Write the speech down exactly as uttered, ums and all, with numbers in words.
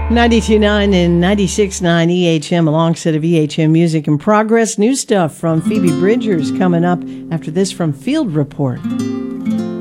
ninety-two point nine and ninety-six point nine E H M, a long set of E H M music in progress. New stuff from Phoebe Bridgers coming up after this from Field Report.